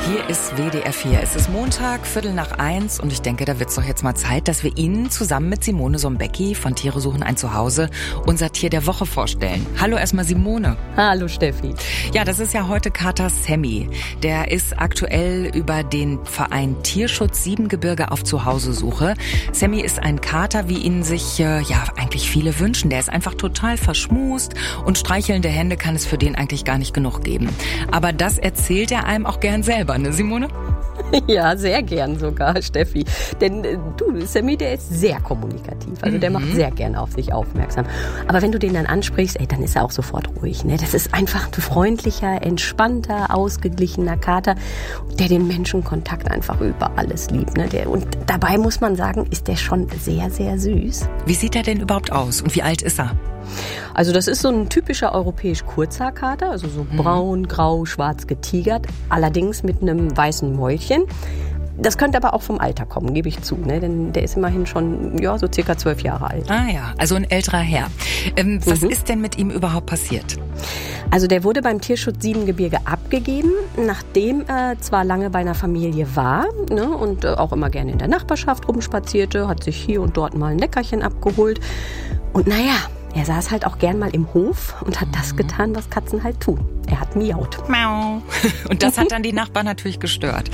Hier ist WDR 4. Es ist Montag, 1:15 und ich denke, da wird's doch jetzt mal Zeit, dass wir Ihnen zusammen mit Simone Sombecki von Tiere suchen ein Zuhause unser Tier der Woche vorstellen. Hallo erstmal Simone. Hallo Steffi. Ja, das ist ja heute Kater Sammy. Der ist aktuell über den Verein Tierschutz Siebengebirge auf Zuhausesuche. Sammy ist ein Kater, wie ihn sich eigentlich viele wünschen. Der ist einfach total verschmust und streichelnde Hände kann es für den eigentlich gar nicht genug geben. Aber das erzählt er einem auch gern selber, ne Simone? Ja, sehr gern sogar, Steffi. Denn Sammy, der ist sehr kommunikativ. Also der macht sehr gern auf sich aufmerksam. Aber wenn du den dann ansprichst, dann ist er auch sofort ruhig. Ne? Das ist einfach ein freundlicher, entspannter, ausgeglichener Kater, der den Menschenkontakt einfach über alles liebt. Ne? Und dabei muss man sagen, ist der schon sehr, sehr süß. Wie sieht er denn überhaupt aus und wie alt ist er? Also das ist so ein typischer europäisch Kurzhaarkater, also so braun, grau, schwarz getigert, allerdings mit einem weißen Mäulchen. Das könnte aber auch vom Alter kommen, gebe ich zu, ne? Denn der ist immerhin schon so circa 12 Jahre alt. Ah ja, also ein älterer Herr. Was ist denn mit ihm überhaupt passiert? Also der wurde beim Tierschutz Siebengebirge abgegeben, nachdem er zwar lange bei einer Familie war, ne, und auch immer gerne in der Nachbarschaft rumspazierte, hat sich hier und dort mal ein Leckerchen abgeholt. Und er saß halt auch gern mal im Hof und hat das getan, was Katzen halt tun. Er hat miaut. Miau. Und das hat dann die Nachbarn natürlich gestört.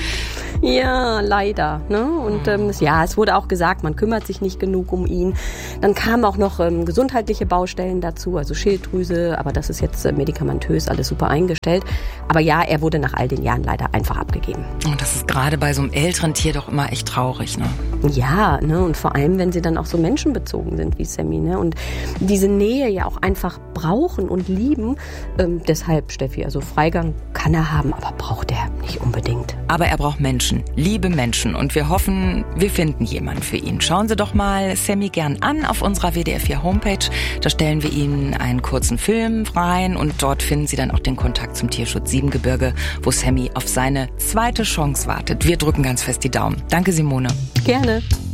Ja, leider. Ne? Und es wurde auch gesagt, man kümmert sich nicht genug um ihn. Dann kamen auch noch gesundheitliche Baustellen dazu, also Schilddrüse, aber das ist jetzt medikamentös alles super eingestellt. Aber ja, er wurde nach all den Jahren leider einfach abgegeben. Und das ist gerade bei so einem älteren Tier doch immer echt traurig, ne? Ja, ne? Und vor allem, wenn sie dann auch so menschenbezogen sind wie Sammy, ne? Und diese Nähe ja auch einfach brauchen und lieben. Deshalb, Steffi, also Freigang kann er haben, aber braucht er nicht unbedingt. Aber er braucht Menschen, liebe Menschen. Und wir hoffen, wir finden jemanden für ihn. Schauen Sie doch mal Sammy gern an auf unserer WDR 4 Homepage. Da stellen wir Ihnen einen kurzen Film rein und dort finden Sie dann auch den Kontakt zum Tierschutz Siebengebirge, wo Sammy auf seine zweite Chance wartet. Wir drücken ganz fest die Daumen. Danke, Simone. Gerne.